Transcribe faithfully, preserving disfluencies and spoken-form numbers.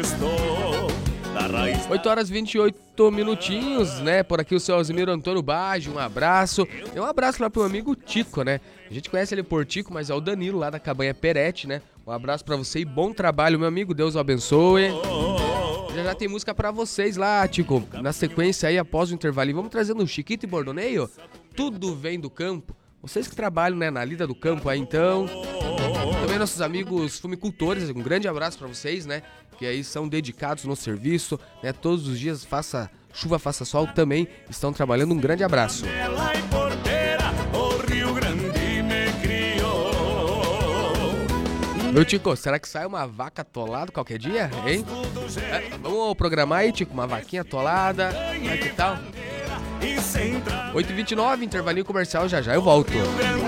oito horas e vinte e oito minutinhos, né? Por aqui o seu Alzimiro Antônio Baggio, um abraço. E um abraço lá pro meu amigo Tico, né? A gente conhece ele por Tico, mas é o Danilo lá da Cabanha Perete, né? Um abraço pra você e bom trabalho, meu amigo. Deus o abençoe. Já já tem música pra vocês lá, Tico. Na sequência aí, após o intervalo. E vamos trazendo o Chiquito e Bordoneio. Tudo vem do campo. Vocês que trabalham, né, na lida do campo aí, então. Também nossos amigos fumicultores, um grande abraço pra vocês, né? Que aí são dedicados no serviço, né? Todos os dias, faça chuva, faça sol, também estão trabalhando. Um grande abraço. Meu Tico, será que sai uma vaca atolada qualquer dia, hein? É, vamos programar aí, Tico, uma vaquinha atolada, vai que tal? oito e vinte e nove, intervalinho comercial, já já eu volto.